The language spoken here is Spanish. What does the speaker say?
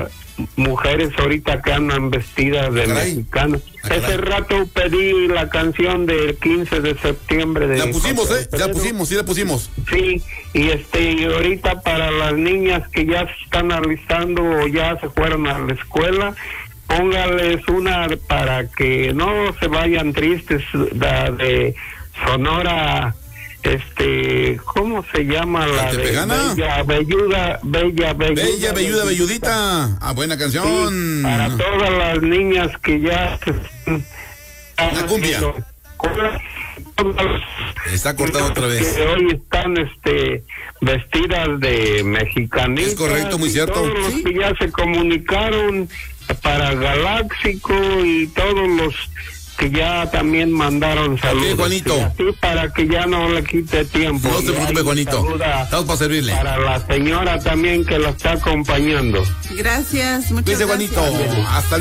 las mujeres ahorita que andan vestidas de mexicanas. Ese rato pedí la canción del 15 de septiembre. La pusimos, sí la pusimos. Sí, y ahorita para las niñas que ya se están alistando o ya se fueron a la escuela, póngales una para que no se vayan tristes, de Sonora, ¿cómo se llama? La de Bella Belludita. Ah, buena canción. Sí, para todas las niñas que ya la cumbia. Está cortado otra vez. Que hoy están vestidas de mexicanitas. Es correcto, muy cierto. Todos los que ya se comunicaron para Galáxico y todos los que ya también mandaron saludos. Sí, Juanito. Así para que ya no le quite tiempo. No se preocupe, Juanito. Estamos para servirle. Para la señora también que la está acompañando. Gracias, muchas gracias. Juanito. Hasta luego.